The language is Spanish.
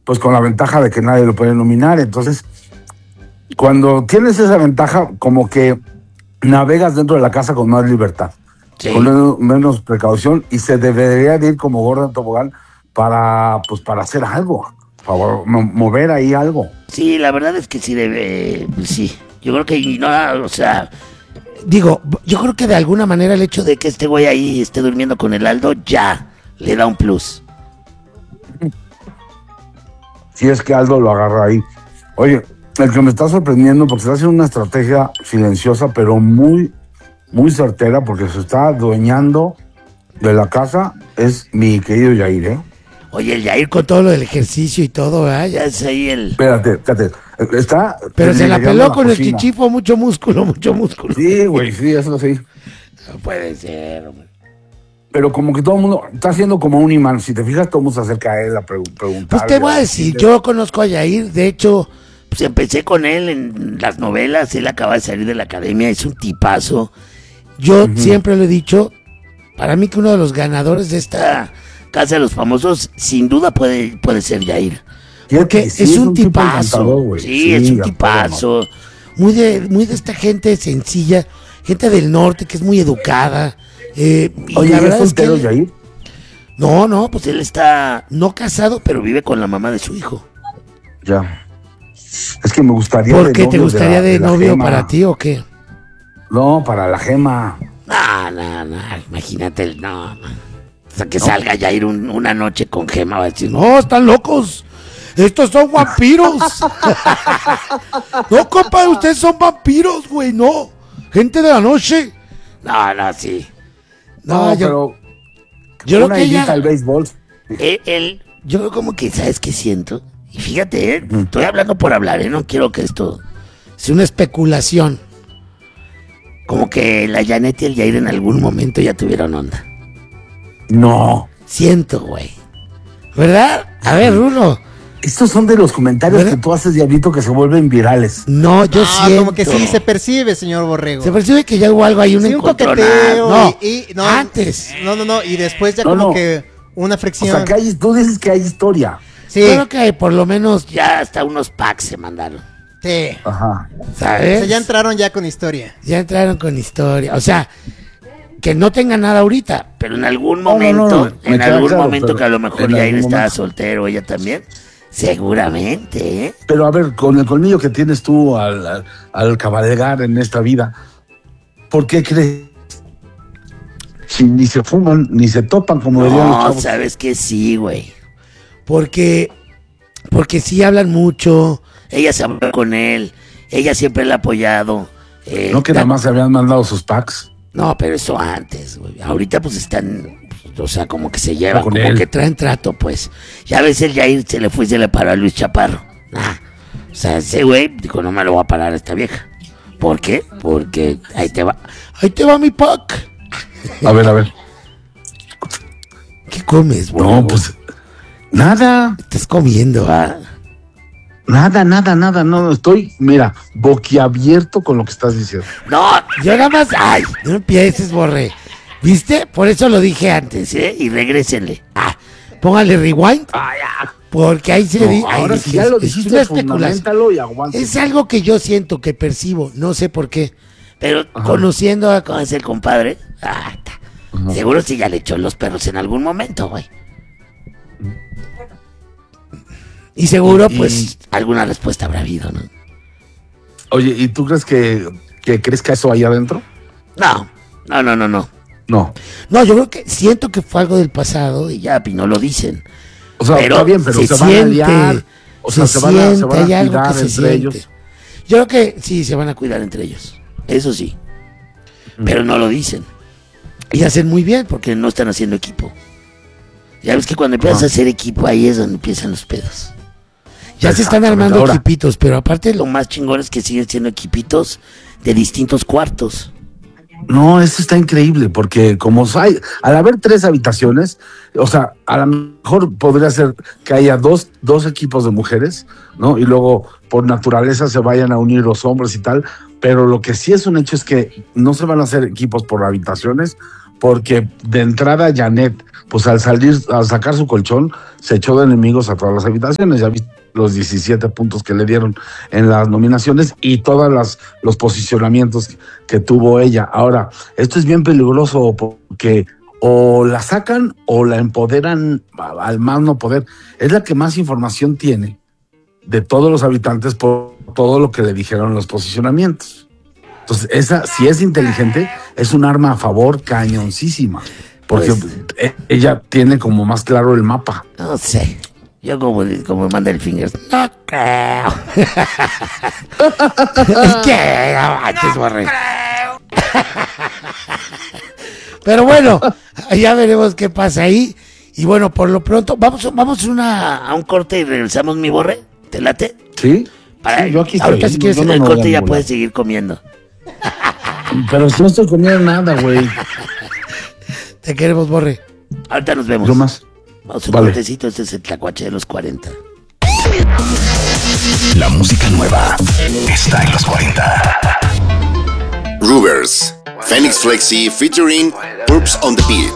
pues con la ventaja de que nadie lo puede nominar. Entonces, cuando tienes esa ventaja, como que navegas dentro de la casa con más libertad, Sí. con menos precaución, y se debería de ir como Gordon Tobogán para hacer algo, para mover ahí algo. Sí, la verdad es que sí debe, sí. Yo creo que no, o sea, Digo, yo creo que de alguna manera el hecho de que este güey ahí esté durmiendo con el Aldo ya le da un plus. Si es que Aldo lo agarra ahí. Oye, el que me está sorprendiendo, porque está haciendo una estrategia silenciosa, pero muy, muy certera, porque se está adueñando de la casa, es mi querido Yair, ¿eh? Oye, el Yair con todo lo del ejercicio y todo, ¿verdad? Ya es ahí el... Espérate. Está... Pero se la peló con el cocina. chichifo, mucho músculo. Sí, güey, sí, eso sí. No puede ser, hombre. Pero como que todo el mundo está haciendo como un imán. Si te fijas, todo el mundo se acerca a él a preguntar. Pues te voy a decir, yo conozco a Yair, de hecho, pues empecé con él en las novelas, él acaba de salir de la academia, es un tipazo. Yo siempre lo he dicho, para mí que uno de los ganadores de esta Casa de los Famosos, sin duda puede ser Yair. Porque sí, es un tipo tipazo. encantador, güey. Sí, es un tipazo. Muy de esta gente sencilla, gente del norte que es muy educada. Y Oye, la ¿es verdad es que soltero Yair? no, pues él está no casado, pero vive con la mamá de su hijo. Ya. Es que me gustaría. ¿Por de qué te novio gustaría de la novio Gema. para ti o qué? No, para la Gema. No, imagínate, no. O sea, que salga ya a ir una noche con Gema, va a decir, no, están locos. Estos son vampiros. No, compa, ustedes son vampiros, güey, no. Gente de la noche. No, sí. No, yo pero creo que invita ella, al béisbol. yo creo como que, ¿sabes qué siento? Y fíjate, estoy hablando por hablar, no quiero que esto sea una especulación. Como que la Janet y el Yair en algún momento ya tuvieron onda. No. Siento, güey. ¿Verdad? A ver, Rulo. Estos son de los comentarios ¿verdad? que tú haces, Diablito, que se vuelven virales. No, yo siento. Como que sí se percibe, señor Borrego. Se percibe que ya hubo algo ahí, un Sí, un encontronazo. coqueteo. No, no, antes. No. Y después ya No, como no. que una O fricción. sea, tú dices que hay historia. Sí, Yo creo que por lo menos ya hasta unos packs se mandaron. sí. Ajá. O ¿Sabes? sea, ya entraron ya con historia. Ya entraron con historia. O sea, que no tengan nada ahorita, pero en algún No, momento, me en queda algún claro, momento pero que a lo mejor en Yair algún estaba momento. soltero, ella también. Seguramente, ¿eh? Pero a ver, con el colmillo que tienes tú al cabalgar en esta vida, ¿por qué crees? Si ni se fuman, ni se topan como dirían los No, chavos. sabes que sí, güey. Porque sí hablan mucho, ella se habla con él, ella siempre le ha apoyado. ¿No que nada más se habían mandado sus packs? No, pero eso antes, güey. Ahorita pues están, o sea, como que se llevan, Con como él. que traen trato, pues. Ya ves el Yair se le fue y se le paró a Luis Chaparro. O sea, ese güey dijo, no me lo voy a parar a esta vieja. ¿Por qué? Porque ahí te va mi pack. A ver. ¿Qué comes, güey? No, pues nada, Estás comiendo, ¿ah? nada, no, estoy, mira, boquiabierto con lo que estás diciendo. No, yo nada más, ay, no empieces, Borre. ¿Viste? Por eso lo dije antes, ¿eh? Y regrésenle. Póngale rewind. Porque ahí se No, dice. ahora si ya lo dijiste, una especulación. fundamentalo y aguanta. Es algo que yo siento, que percibo, no sé por qué. Pero conociendo a cómo es el compadre, seguro sí ya le echó los perros en algún momento, güey. Y seguro, pues, alguna respuesta habrá habido, ¿no? Oye, ¿y tú crees que crees que eso ahí adentro? No. No. No, yo creo que siento que fue algo del pasado y ya, y no lo dicen. O sea, está bien, pero se van a liar. O sea, se van a hay algo cuidar que se entre siente. ellos. Yo creo que sí, se van a cuidar entre ellos. Eso sí. Pero no lo dicen. Y hacen muy bien porque no están haciendo equipo. Ya ves que cuando empiezas a hacer equipo, ahí es donde empiezan los pedos. Ya se están armando Ahora. equipitos, pero aparte lo más chingón es que siguen siendo equipitos de distintos cuartos. No, eso está increíble, porque como hay, al haber 3 habitaciones, o sea, a lo mejor podría ser que haya dos equipos de mujeres, ¿no? Y luego, por naturaleza, se vayan a unir los hombres y tal, pero lo que sí es un hecho es que no se van a hacer equipos por habitaciones, porque de entrada Janet pues al sacar su colchón, se echó de enemigos a todas las habitaciones. Ya vi los 17 puntos que le dieron en las nominaciones y todos los posicionamientos que tuvo ella. Ahora, esto es bien peligroso porque o la sacan o la empoderan al más no poder. Es la que más información tiene de todos los habitantes por todo lo que le dijeron los posicionamientos. Entonces, esa, si es inteligente, es un arma a favor cañoncísima. Porque pues, ella tiene como más claro el mapa. No sé. Yo como manda el Fingers. No creo. ¿Qué? No Borre. Pero bueno, ya veremos qué pasa ahí. Y bueno, por lo pronto, vamos a un corte y regresamos, mi Borre. ¿Te late? ¿Sí? Sí, yo aquí ahorita estoy. si quieres en el corte ya puedes seguir comiendo. Pero si no estoy comiendo nada, güey. Te queremos, Borre. Ahorita nos vemos. Yo más. Vamos a un cortecito, este es el Tlacuache de los 40. La música nueva está en los 40. Rubers, Phoenix Flexi featuring Purps on the Beat.